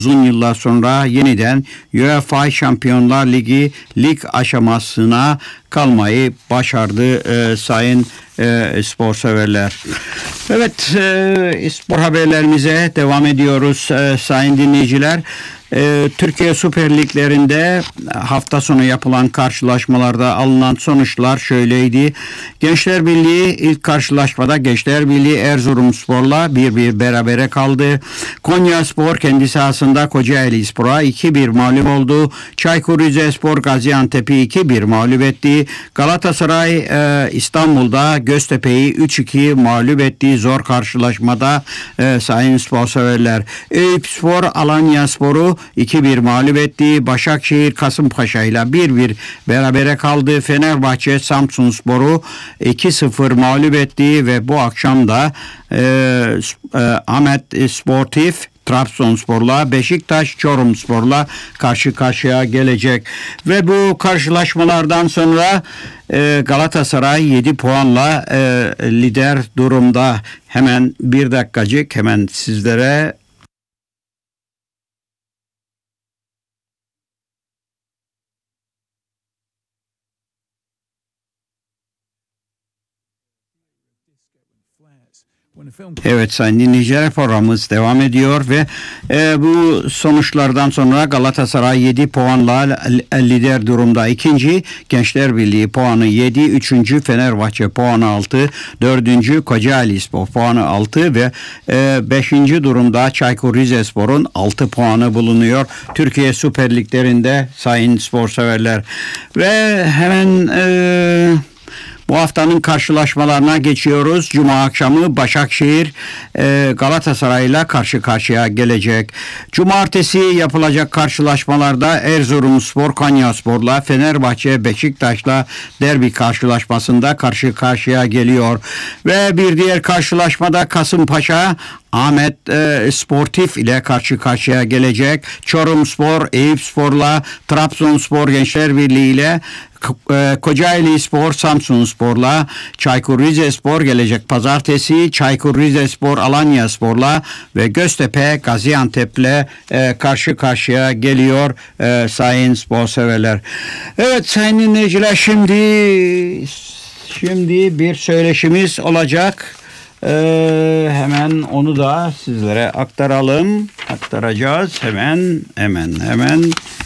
Uzun yıllar sonra yeniden UEFA Şampiyonlar Ligi lig aşamasına kalmayı başardı sayın spor severler. Evet, spor haberlerimize devam ediyoruz sayın dinleyiciler. Türkiye Süper Liglerinde hafta sonu yapılan karşılaşmalarda alınan sonuçlar şöyleydi. Gençler Birliği ilk karşılaşmada Gençler Birliği Erzurumspor'la 1-1 berabere kaldı. Konyaspor kendi sahasında Kocaelispor'a 2-1 mağlup oldu. Çaykur Rizespor Gaziantep'i 2-1 mağlup etti. Galatasaray İstanbul'da Göztepe'yi 3-2 mağlup ettiği zor karşılaşmada sayın spor severler. Eyüpspor Alanyaspor'u 2-1 mağlup etti. Başakşehir Kasımpaşa ile 1-1 berabere kaldı. Fenerbahçe Samsunspor'u 2-0 mağlup etti ve bu akşam da Ahmet Sportif Trabzonspor'la, Beşiktaş Çorumspor'la karşı karşıya gelecek. Ve bu karşılaşmalardan sonra Galatasaray 7 puanla lider durumda. Hemen bir dakikacık hemen sizlere evet sayın dinleyiciler, programımız devam ediyor ve bu sonuçlardan sonra Galatasaray 7 puanla lider durumda. İkinci Gençler Birliği puanı 7, üçüncü Fenerbahçe puanı 6, dördüncü Kocaelispor puanı 6 ve 5. durumda Çaykur Rizespor'un 6 puanı bulunuyor. Türkiye Süper Liglerinde sayın spor severler ve hemen bu haftanın karşılaşmalarına geçiyoruz. Cuma akşamı Başakşehir Galatasaray'la karşı karşıya gelecek. Cumartesi yapılacak karşılaşmalarda Erzurumspor Konyaspor'la, Fenerbahçe Beşiktaş'la derbi karşılaşmasında karşı karşıya geliyor. Ve bir diğer karşılaşmada Kasımpaşa Ahmet Sportif ile karşı karşıya gelecek. Çorumspor Eyüpspor'la, Trabzonspor Gençler Birliği ile, Kocaelispor Samsunspor'la, Çaykur Rizespor gelecek pazartesi, Çaykur Rizespor Alanyaspor'la ve Göztepe Gaziantep'le karşı karşıya geliyor sayın spor severler. Evet sayın dinleyiciler, şimdi bir söyleşimiz olacak. Hemen onu da sizlere aktaracağız hemen.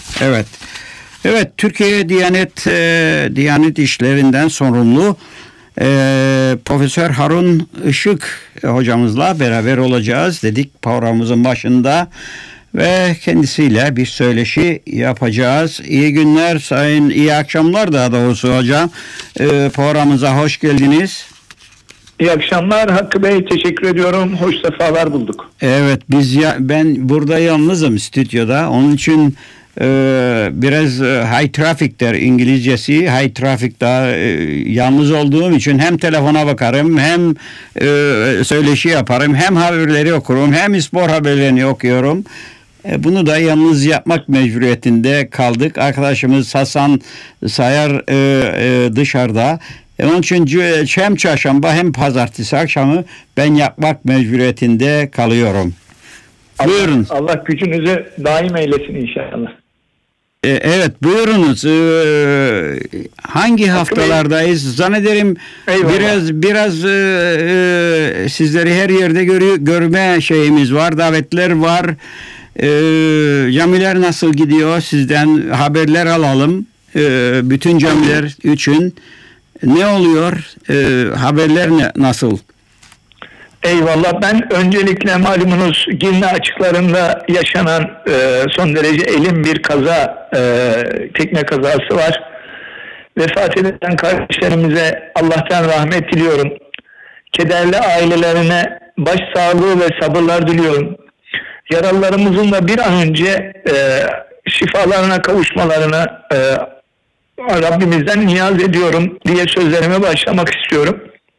Evet, Türkiye Diyanet İşlerinden sorumlu Profesör Harun Işık hocamızla beraber olacağız dedik programımızın başında ve kendisiyle bir söyleşi yapacağız. İyi günler iyi akşamlar daha doğrusu hocam. Programımıza hoş geldiniz. İyi akşamlar Hakkı Bey, teşekkür ediyorum. Hoş sefalar bulduk. Evet, ben burada yalnızım stüdyoda. Onun için biraz high traffic der İngilizcesi. High traffic'ta yalnız olduğum için hem telefona bakarım, hem söyleşi yaparım, hem haberleri okurum, hem spor haberlerini okuyorum. Bunu da yalnız yapmak mecburiyetinde kaldık. Arkadaşımız Hasan Sayar dışarıda. Onun için hem çarşamba hem pazartesi akşamı ben yapmak mecburiyetinde kalıyorum. Buyurun. Allah gücünüzü daim eylesin inşallah. Evet, buyurunuz. Hangi haftalardayız? Zannederim biraz sizleri her yerde görme şeyimiz var, davetler var. Camiler nasıl gidiyor? Sizden haberler alalım. Bütün camiler için ne oluyor? Haberler nasıl? Eyvallah. Ben öncelikle malumunuz Girne açıklarında yaşanan son derece elim bir kaza, tekne kazası var. Vefat eden kardeşlerimize Allah'tan rahmet diliyorum. Kederli ailelerine başsağlığı ve sabırlar diliyorum. Yaralılarımızın da bir an önce şifalarına kavuşmalarını Rabbimizden niyaz ediyorum diye sözlerime başlamak istiyorum.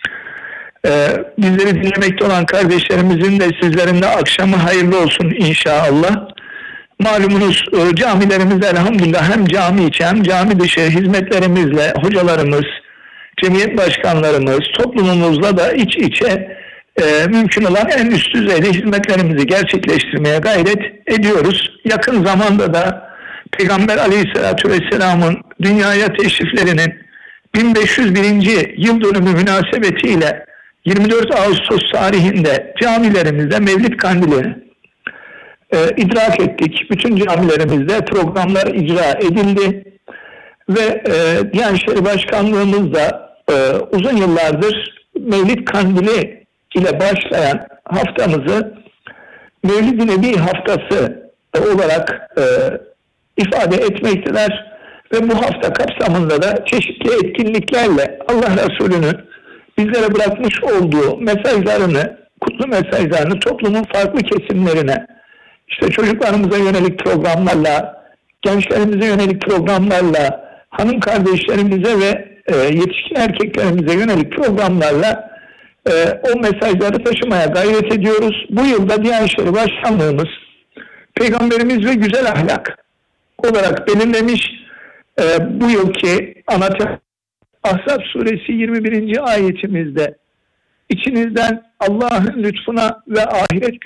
Bizleri dinlemekte olan kardeşlerimizin de sizlerin de akşamı hayırlı olsun inşallah. Malumunuz camilerimiz elhamdülillah hem cami içi hem cami dışı hizmetlerimizle hocalarımız, cemiyet başkanlarımız, toplumumuzla da iç içe mümkün olan en üst düzeyde hizmetlerimizi gerçekleştirmeye gayret ediyoruz. Yakın zamanda da Peygamber Aleyhisselatü Vesselam'ın dünyaya teşriflerinin 1501. yıl dönümü münasebetiyle 24 Ağustos tarihinde camilerimizde Mevlid Kandili idrak ettik. Bütün camilerimizde programlar icra edildi ve Diyanet İşleri Başkanlığımız da uzun yıllardır Mevlid Kandili ile başlayan haftamızı Mevlid-i Nebi haftası olarak ifade etmekteler ve bu hafta kapsamında da çeşitli etkinliklerle Allah Resulü'nün bizlere bırakmış olduğu mesajlarını, kutlu mesajlarını toplumun farklı kesimlerine, işte çocuklarımıza yönelik programlarla, gençlerimize yönelik programlarla, hanım kardeşlerimize ve yetişkin erkeklerimize yönelik programlarla o mesajları taşımaya gayret ediyoruz. Bu yılda Diyanet İşleri Başkanlığımız Peygamberimiz ve güzel ahlak olarak belirlemiş. Bu yılki Ahzab suresi 21. ayetimizde içinizden Allah'ın lütfuna ve ahiret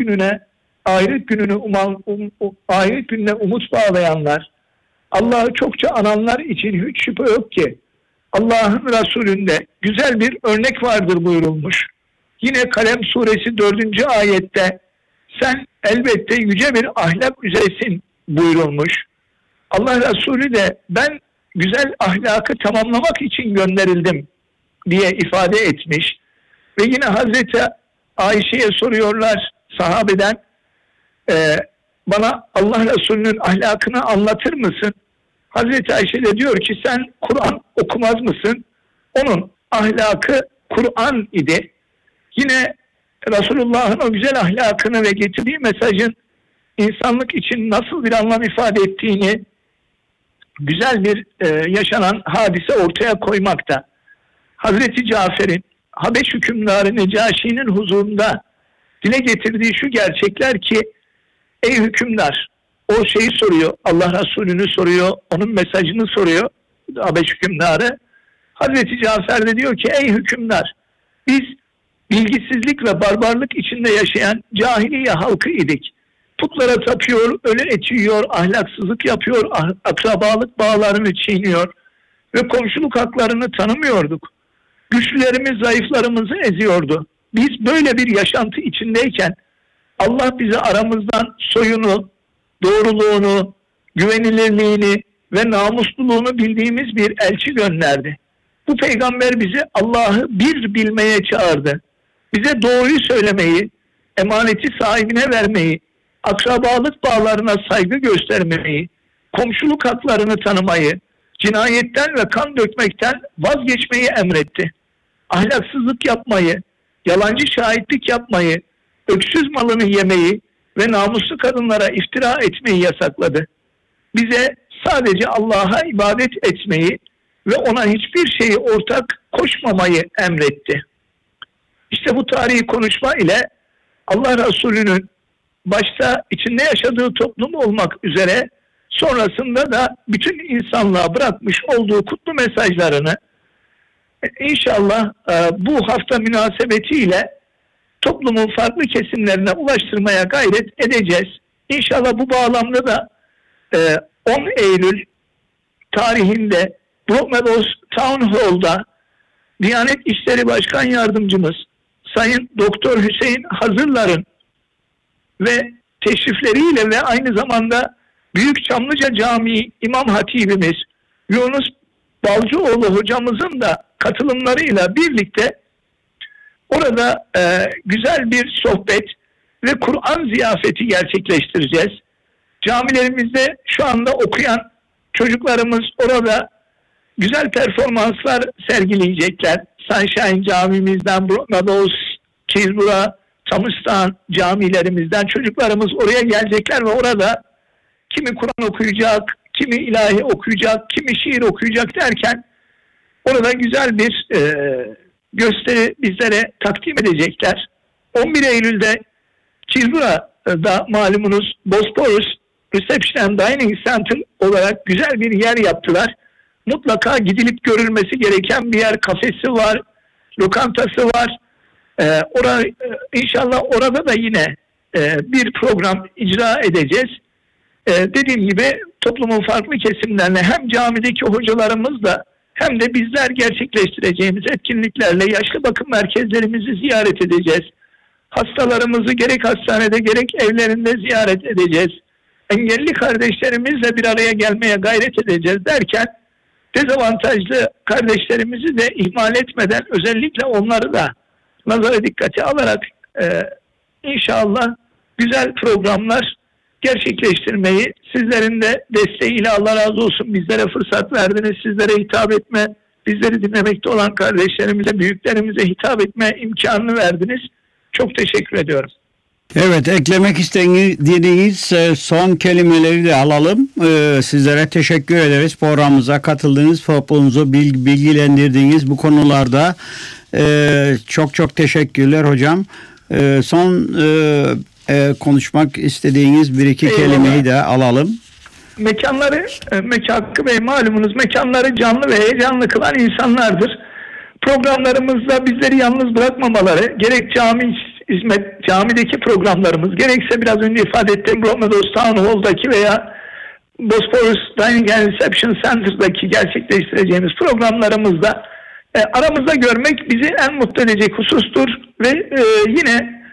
gününe umut bağlayanlar, Allah'ı çokça ananlar için hiç şüphe yok ki Allah'ın Resulü'nde güzel bir örnek vardır buyurulmuş. Yine Kalem suresi 4. ayette sen elbette yüce bir ahlak üzeresin buyurulmuş. Allah Resulü de ben güzel ahlakı tamamlamak için gönderildim diye ifade etmiş. Ve yine Hazreti Ayşe'ye soruyorlar sahabeden, bana Allah Resulü'nün ahlakını anlatır mısın? Hazreti Ayşe de diyor ki sen Kur'an okumaz mısın? Onun ahlakı Kur'an idi. Yine Resulullah'ın o güzel ahlakını ve getirdiği mesajın insanlık için nasıl bir anlam ifade ettiğini güzel bir yaşanan hadise ortaya koymakta. Hazreti Cafer'in Habeş hükümdarı Necaşi'nin huzurunda dile getirdiği şu gerçekler ki ey hükümdar, o şeyi soruyor, Allah Resulü'nü soruyor, onun mesajını soruyor Habeş hükümdarı. Hazreti Cafer de diyor ki ey hükümdar, biz bilgisizlik ve barbarlık içinde yaşayan cahiliye halkı idik. Putlara tapıyor, ölü eti yiyor, ahlaksızlık yapıyor, akrabalık bağlarını çiğniyor ve komşuluk haklarını tanımıyorduk. Güçlülerimiz zayıflarımızı eziyordu. Biz böyle bir yaşantı içindeyken Allah bize aramızdan soyunu, doğruluğunu, güvenilirliğini ve namusluluğunu bildiğimiz bir elçi gönderdi. Bu peygamber bizi Allah'ı bir bilmeye çağırdı. Bize doğruyu söylemeyi, emaneti sahibine vermeyi, akrabalık bağlarına saygı göstermeyi, komşuluk haklarını tanımayı, cinayetten ve kan dökmekten vazgeçmeyi emretti. Ahlaksızlık yapmayı, yalancı şahitlik yapmayı, öksüz malını yemeyi ve namuslu kadınlara iftira etmeyi yasakladı. Bize sadece Allah'a ibadet etmeyi ve ona hiçbir şeyi ortak koşmamayı emretti. İşte bu tarihi konuşma ile Allah Resulü'nün başta içinde yaşadığı toplum olmak üzere sonrasında da bütün insanlığa bırakmış olduğu kutlu mesajlarını inşallah bu hafta münasebetiyle toplumun farklı kesimlerine ulaştırmaya gayret edeceğiz. İnşallah bu bağlamda da 10 Eylül tarihinde Brookmeadows Town Hall'da Diyanet İşleri Başkan Yardımcımız Sayın Doktor Hüseyin Hazırlar'ın ve teşrifleriyle ve aynı zamanda Büyük Çamlıca Camii İmam Hatibimiz Yunus Balcıoğlu hocamızın da katılımlarıyla birlikte orada güzel bir sohbet ve Kur'an ziyafeti gerçekleştireceğiz. Camilerimizde şu anda okuyan çocuklarımız orada güzel performanslar sergileyecekler. Sunshine Camimizden, Brookmeadows, Kizbura, Thomaston camilerimizden çocuklarımız oraya gelecekler ve orada kimi Kur'an okuyacak, kimi ilahi okuyacak, kimi şiir okuyacak derken orada güzel bir gösteri bizlere takdim edecekler. 11 Eylül'de Kizbura'da malumunuz Bosporus Reception and Dining Center olarak güzel bir yer yaptılar. Mutlaka gidilip görülmesi gereken bir yer. Kafesi var, lokantası var. İnşallah orada da yine bir program icra edeceğiz. Dediğim gibi toplumun farklı kesimlerine hem camideki hocalarımızla hem de bizler gerçekleştireceğimiz etkinliklerle yaşlı bakım merkezlerimizi ziyaret edeceğiz. Hastalarımızı gerek hastanede gerek evlerinde ziyaret edeceğiz. Engelli kardeşlerimizle bir araya gelmeye gayret edeceğiz derken dezavantajlı kardeşlerimizi de ihmal etmeden özellikle onları da nazara dikkate alarak inşallah güzel programlar gerçekleştirmeyi, sizlerin de desteğiyle Allah razı olsun bizlere fırsat verdiniz. Sizlere hitap etme, bizleri dinlemekte olan kardeşlerimize, büyüklerimize hitap etme imkanını verdiniz. Çok teşekkür ediyorum. Evet, eklemek istediğiniz son kelimeleri de alalım. Sizlere teşekkür ederiz. Programımıza katıldığınız, toplumuzu bilgilendirdiğiniz bu konularda çok teşekkürler hocam. Son konuşmak istediğiniz bir iki kelimeyi de alalım. Mekanları, Hakkı Bey malumunuz mekanları canlı ve heyecanlı kılan insanlardır. Programlarımızda bizleri yalnız bırakmamaları, gerek camideki programlarımız, gerekse biraz önce ifade ettiğim Broadmeadows Town Hall'daki veya Bosporus Dining and Reception Center'daki gerçekleştireceğimiz programlarımızda aramızda görmek bizi en mutlu edecek husustur ve yine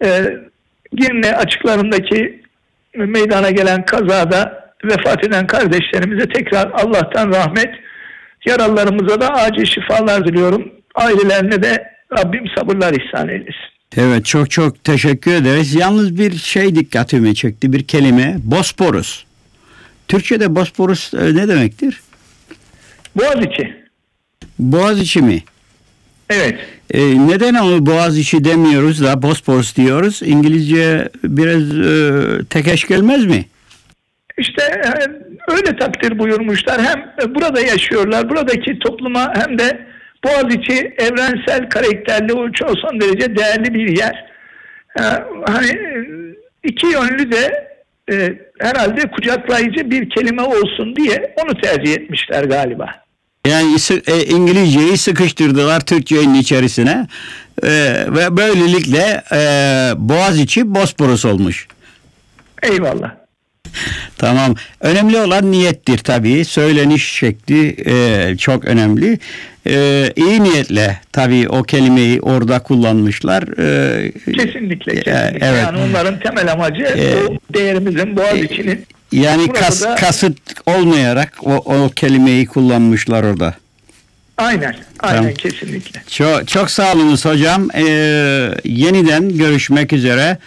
Girne açıklarındaki meydana gelen kazada vefat eden kardeşlerimize tekrar Allah'tan rahmet, yaralılarımıza da acil şifalar diliyorum. Ailelerine de Rabbim sabırlar ihsan eylesin. Evet, çok teşekkür ederiz. Yalnız bir şey dikkatimi çekti, bir kelime, Bosporus. Türkçe'de Bosporus ne demektir? Boğaziçi. Boğaziçi mi? Evet. Neden onu Boğaziçi demiyoruz da Bosporus diyoruz? İngilizce biraz tekeş gelmez mi? İşte öyle takdir buyurmuşlar. Hem burada yaşıyorlar, buradaki topluma hem de Boğaziçi evrensel karakterli, o çok son derece değerli bir yer. Hani iki yönlü de herhalde kucaklayıcı bir kelime olsun diye onu tercih etmişler galiba. Yani İngilizceyi sıkıştırdılar Türkçenin içerisine ve böylelikle Boğaziçi Bosporus olmuş. Eyvallah. Tamam. Önemli olan niyettir tabii. Söyleniş şekli çok önemli. İyi niyetle tabii o kelimeyi orada kullanmışlar. Kesinlikle. Evet. Yani onların temel amacı o değerimizin, Boğaziçi'nin. Yani kasıt olmayarak o kelimeyi kullanmışlar orada. Aynen. Tamam. Kesinlikle. Çok sağ olunuz hocam. Yeniden görüşmek üzere.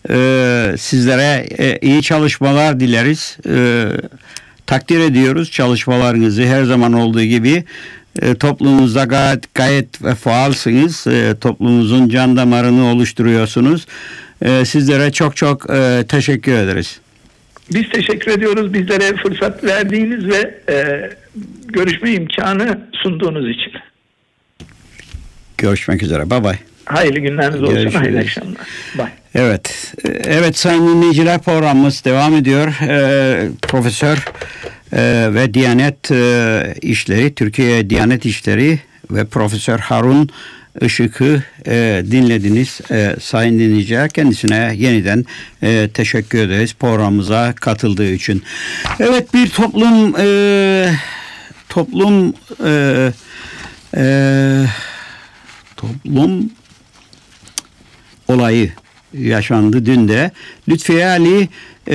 Sizlere iyi çalışmalar dileriz. Takdir ediyoruz çalışmalarınızı her zaman olduğu gibi. Toplumumuzda gayet faalsınız. Toplumumuzun can damarını oluşturuyorsunuz. Sizlere çok teşekkür ederiz. Biz teşekkür ediyoruz bizlere fırsat verdiğiniz ve görüşme imkanı sunduğunuz için. Görüşmek üzere. Bye bye. Hayırlı günleriniz olsun. Hayırlı akşamlar. Bye. Evet sayın dinleyiciler, programımız devam ediyor. Profesör ve Diyanet İşleri, Türkiye Diyanet İşleri ve Profesör Harun Işık'ı dinlediniz sayın dinleyiciler. Kendisine yeniden teşekkür ederiz programımıza katıldığı için. Evet, bir toplum olayı yaşandı dün de. Lütfiye Ali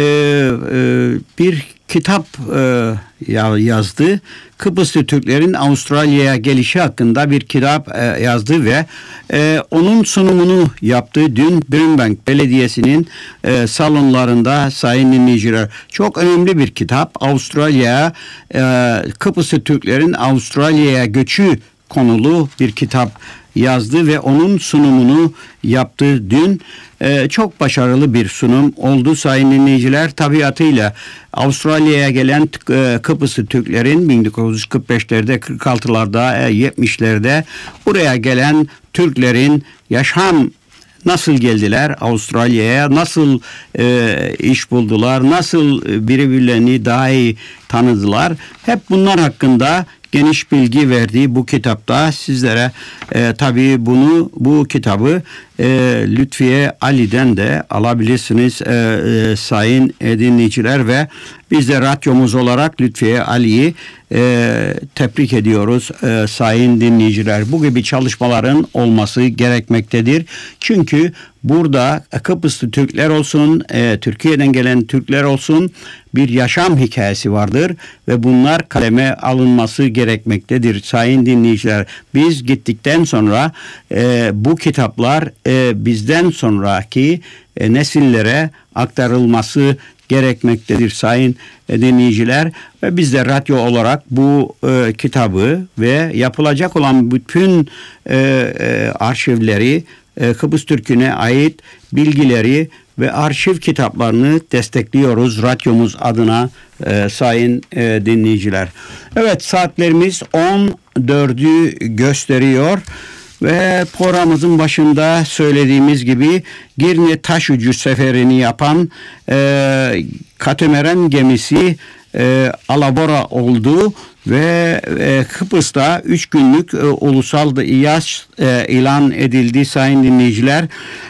bir kitap yazdı. Kıbrıslı Türklerin Avustralya'ya gelişi hakkında bir kitap yazdı ve onun sunumunu yaptı dün Brimbank Belediyesi'nin salonlarında sayın dinleyiciler. Çok önemli bir kitap. Avustralya'ya Kıbrıslı Türklerin Avustralya'ya göçü konulu bir kitap yazdı ve onun sunumunu yaptı dün. Çok başarılı bir sunum oldu sayın dinleyiciler. Tabiatıyla Avustralya'ya gelen Kıbrıslı Türklerin 1945'lerde, 46'larda, 70'lerde buraya gelen Türklerin yaşam, nasıl geldiler Avustralya'ya, nasıl iş buldular, nasıl birbirlerini daha iyi tanıdılar. Hep bunlar hakkında geniş bilgi verdiği bu kitapta sizlere tabii bu kitabı Lütfiye Ali'den de alabilirsiniz sayın dinleyiciler ve biz de radyomuz olarak Lütfiye Ali'yi tebrik ediyoruz sayın dinleyiciler. Bu gibi çalışmaların olması gerekmektedir. Çünkü burada Kıbrıslı Türkler olsun, Türkiye'den gelen Türkler olsun bir yaşam hikayesi vardır ve bunlar kaleme alınması gerekmektedir sayın dinleyiciler. Biz gittikten sonra bu kitaplar bizden sonraki nesillere aktarılması gerekmektedir sayın dinleyiciler ve biz de radyo olarak bu kitabı ve yapılacak olan bütün arşivleri, Kıbrıs Türk'üne ait bilgileri ve arşiv kitaplarını destekliyoruz radyomuz adına sayın dinleyiciler. Evet, saatlerimiz 14'ü gösteriyor. Ve programımızın başında söylediğimiz gibi Girne Taşucu seferini yapan Katamaran gemisi alabora oldu ve Kıbrıs'ta 3 günlük ulusal yaz ilan edildi sayın dinleyiciler.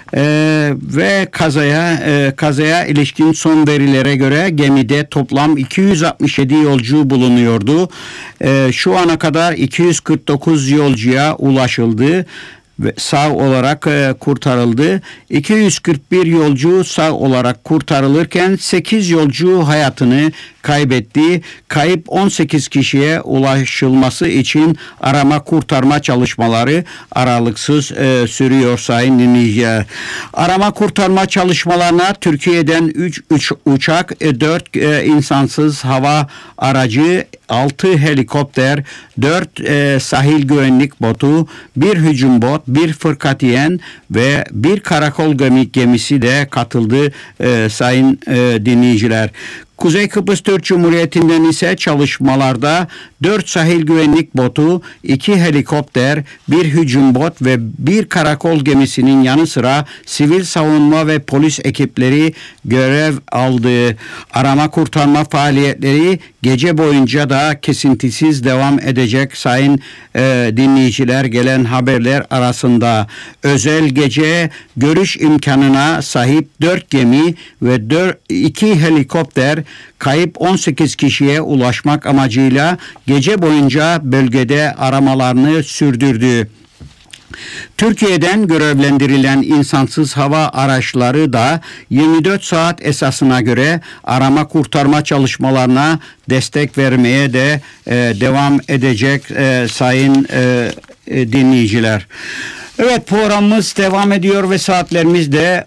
Ve kazaya ilişkin son verilere göre gemide toplam 267 yolcu bulunuyordu. Şu ana kadar 249 yolcuya ulaşıldı ve sağ olarak kurtarıldı. 241 yolcu sağ olarak kurtarılırken 8 yolcu hayatını kaybetti. Kayıp 18 kişiye ulaşılması için arama kurtarma çalışmaları aralıksız sürüyor sayın dinleyiciler. Arama kurtarma çalışmalarına Türkiye'den 3 uçak, 4 insansız hava aracı, 6 helikopter, 4 sahil güvenlik botu, 1 hücum bot, 1 fırkatiyen ve 1 karakol gemisi de katıldı sayın dinleyiciler. Kuzey Kıbrıs Türk Cumhuriyeti'nden ise çalışmalarda 4 sahil güvenlik botu, 2 helikopter, 1 hücum bot ve 1 karakol gemisinin yanı sıra sivil savunma ve polis ekipleri görev aldı. Arama kurtarma faaliyetleri gece boyunca da kesintisiz devam edecek sayın dinleyiciler, gelen haberler arasında. Özel gece görüş imkanına sahip 4 gemi ve 2 helikopter kayıp 18 kişiye ulaşmak amacıyla gece boyunca bölgede aramalarını sürdürdü. Türkiye'den görevlendirilen insansız hava araçları da 24 saat esasına göre arama kurtarma çalışmalarına destek vermeye de devam edecek sayın dinleyiciler. Evet, programımız devam ediyor ve saatlerimiz de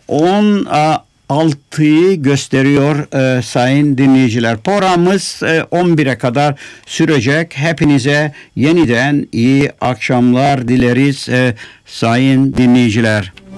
6'yı gösteriyor sayın dinleyiciler. Programımız 11'e kadar sürecek. Hepinize yeniden iyi akşamlar dileriz sayın dinleyiciler.